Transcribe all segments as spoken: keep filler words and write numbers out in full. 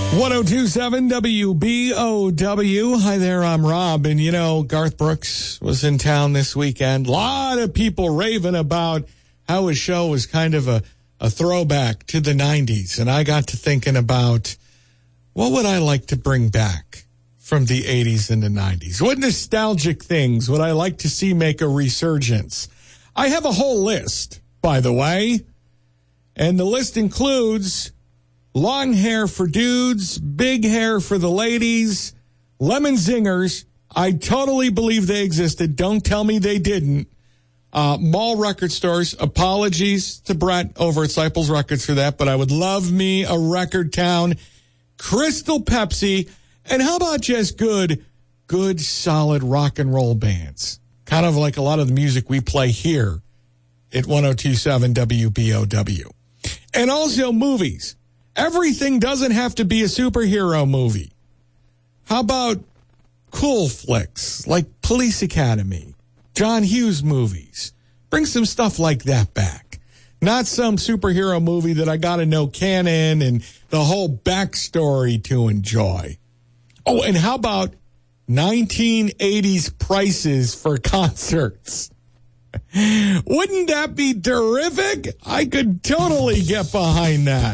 one oh two point seven W B O W. Hi there, I'm Rob. And, you know, Garth Brooks was in town this weekend. A lot of people raving about how his show was kind of a, a throwback to the nineties. And I got to thinking about what would I like to bring back from the eighties and the nineties? What nostalgic things would I like to see make a resurgence? I have a whole list, by the way. And the list includes long hair for dudes, big hair for the ladies, lemon zingers. I totally believe they existed. Don't tell me they didn't. Uh, mall record stores. Apologies to Brett over at Cyples Records for that, but I would love me a Record Town. Crystal Pepsi. And how about just good, good, solid rock and roll bands? Kind of like a lot of the music we play here at one oh two point seven W B O W. And also movies. Everything doesn't have to be a superhero movie. How about cool flicks like Police Academy, John Hughes movies? Bring some stuff like that back. Not some superhero movie that I got to know canon and the whole backstory to enjoy. Oh, and how about nineteen eighties prices for concerts? Wouldn't that be terrific? I could totally get behind that.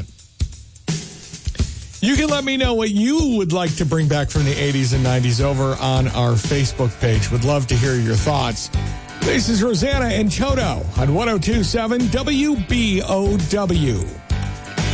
You can let me know what you would like to bring back from the eighties and nineties over on our Facebook page. Would love to hear your thoughts. This is Rosanna and Toto on one oh two point seven W B O W.